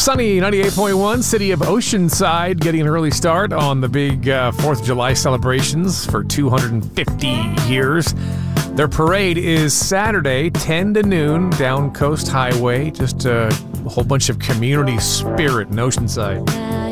Sunny 98.1, city of Oceanside, getting an early start on the big 4th of July celebrations for 250 years. Their parade is Saturday, 10 to noon, down Coast Highway. Just a whole bunch of community spirit in Oceanside.